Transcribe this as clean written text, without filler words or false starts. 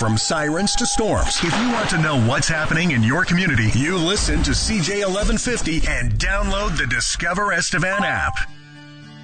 from sirens to storms. If you want to know what's happening in your community, you listen to CJ 1150 and download the Discover Estevan app.